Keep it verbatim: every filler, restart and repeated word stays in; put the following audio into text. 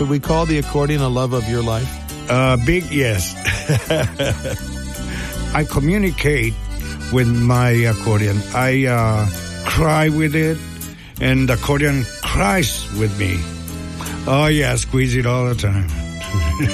Could we call the accordion a love of your life? Uh, big yes. I communicate with my accordion. I uh, cry with it, and the accordion cries with me. Oh, yeah, squeeze it all the time.